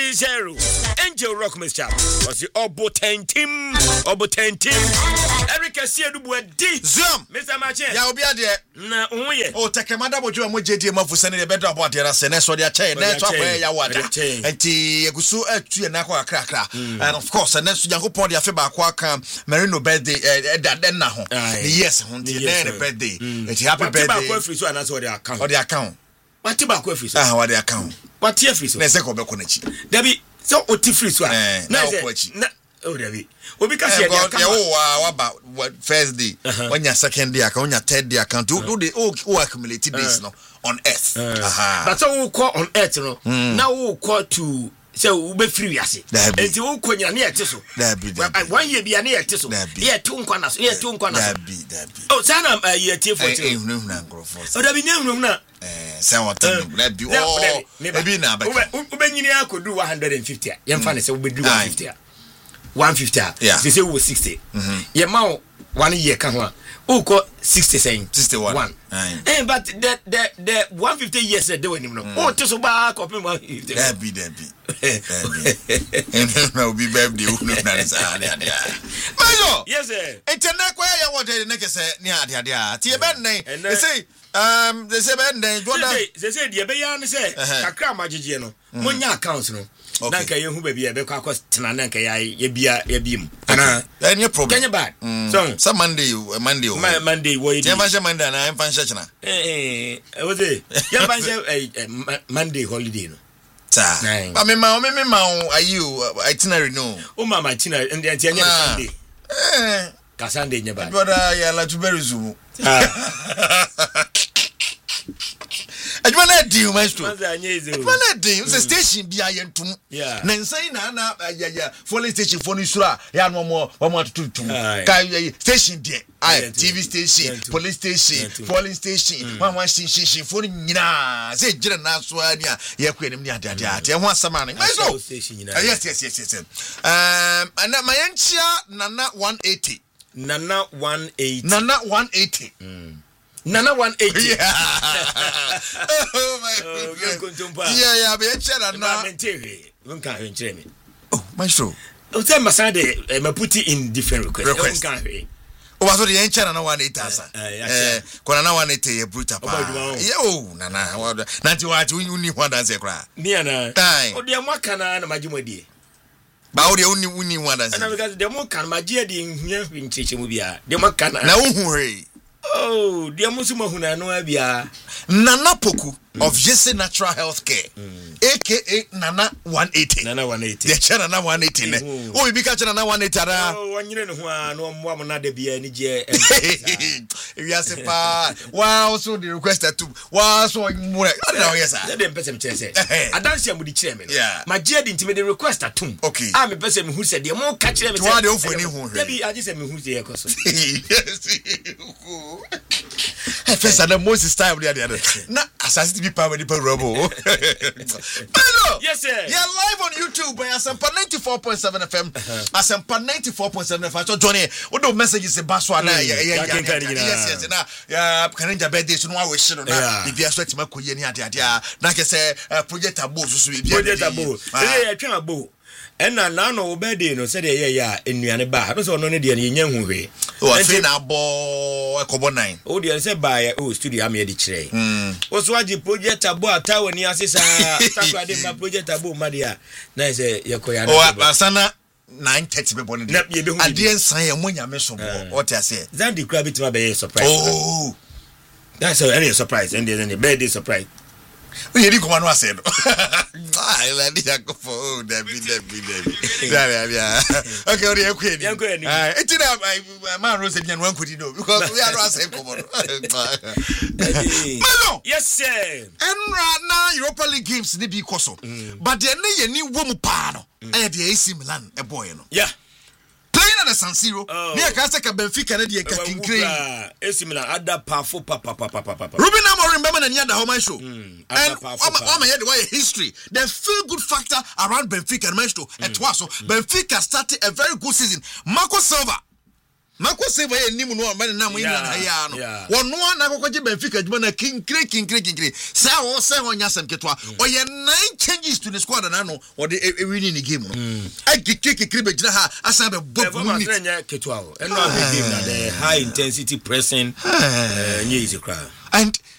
0. Angel Rock Mr. Was the Obotentim. Eric Siedubu D. Zoom. Mr. Machin. Ya obi ade. Na uye. O tekemada bojo mo JD mafusa ne bedo abo ade rase ne so de chain na to akwa ya wada. Enti egusu atu na akwa krakra. And of course and so Yankopon de afi ba akwa kan Merino birthday da na ho. Yes ho nti na birthday. Enti happy birthday. Ba akwa free so ana so de account. O de account. What ba akwa free so? What de account. What tier free so? Na se ko be ko na chi. Dabi so o ti free so. Na ko chi. Oh, David. Obi ka share dia account. About first day, when your second day account, your third day account, do the accumulated days no on earth. But so we call on earth no. Now we call to say we be free ase. Enti we ko nya na yete so. 1 year bia na yete so. Ye tu nkwa na so. Oh, sana ye tie for you. Oh, David nyehunu na. Say what David. Oh, maybe na ba. We nyini akodu 150. Ye mfa ne say we be do 150. 150. Yeah. They say we 60. Ye ma 1 year kan ho. O ko 60 saying 61. But the 150 years they were no. Oh, to so ba ko pe 150. Dabi. And no be birthday no na sa ade. Mayo. Yes sir. Internet kwa ya what dey next say ni ade a. Ti e ben nei. They say ben nei. They say the be ya ne say kakra magege no. Monya accounts no. Na nka ye hu ba bia be kwa tena na nka ye bia mu ana any problem Kenya bad so Monday wo ye dey Monday na em fan church was it ye fan Monday holiday no ta ba me ma are you itinerary no o mama itinerary and the Sunday ka Sunday nya bad brother ya la to very zoom Adwana di maestro. Adwana di the station bia yentum. Na nsai na ya falling station for nisura ya no mo tutum. Ka station there. TV station, police station, falling station, one station for nyina. Say jira na so ania ye kwanim ni ade ade. E ho asama ne. Maestro. Yes. And my enchia Nana 180. Nana 180. Nana 180. Yeah. Oh my God. Yeah, be chera na. Nka henchire me. Oh, maestro. O say masade me put in different requests. Nka he. O was the chera na 180. Kona na 180 ye bruta pa. Yo, nana. Nanti wati uni hwanda se kra. Ni ana. O de mwaka na majimodie. Ba o de uni hwanda se. Na because de mwaka na majie de nhia hwincheche mu bia. De mwaka na uhu he. Oh, dear Musuma Hunano Abia Nana Poku of Jesse Natural Healthcare, aka Nana 180. Nana 180. The channel 180. Oh, we be catching Nana 180. Oh, 1 year no more na de be any je. If you ask wow, so the request that wow, so more. Yes, sir. Let them person say. I don't see the chairman. Yeah. My dear intimate request at tomb. Okay. I'm a person who said the more catch them. Why don't for anyone? Maybe I just said me who's the echo. First and the most time the other. Na assassin be power the robo. Hello. Yes sir. Yeah, live on YouTube by Asempa 94.7 FM. Asempa 94.7 FM. So Johnny, what do messages the baswa na yes na ya kanenja birthday so no wa wish no na bibia so atima koye ni ade na ke say project abo so bibia project abo eh atwa abo ena na no birthday no say dey ya enuane ba no so no ne dey na nya huhwe o afi na abo ekobo 9 o dey say ba o studio am ye di kire o so agi project abo atawo ni asesa takwade ma project abo ma dia na say yekoya na o asana 9:30 be born dey adie nsan ye monya me so bo o te ase that the crab it ma be surprise oh that's a surprise and the birthday surprise. We need to come on and say no. I like this. Oh, Debbie. Yeah. Okay, what are you queen? It's in man Rose and one could know because we are not saying come on. Yes, sir. And right now, Europa League games need be koso. But there are any woman pano. I had the AC Milan, a boy. Yeah. Playing at the San Siro, near Casaka Benfica, and the King Cream. AC Milan, other powerful papa. Ruben Amorim remember the Yada Home Show. And Oma had the history. The feel good factor around Benfica and Maestro. And Twaso, Benfica started a very good season. Marco Silva. Mako save ye nimu no man na mo England ha ya no wono na akokje Benfica adwuma na kinkire sa wo se ho nya sem ketwa oye 9 changes to the squad na no o de winning the game no agikikire be gina ha asan be bob minute nya ketwa o eno be game na the high intensity pressing nye easy crowd and